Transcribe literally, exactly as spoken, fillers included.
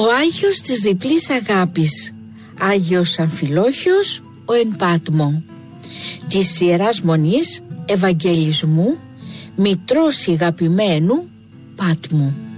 Ο Άγιος της διπλής αγάπης, Άγιος Αμφιλόχιος ο εν Πάτμο, της Ιεράς Μονής Ευαγγελισμού, μητρός ηγαπημένου Πάτμου.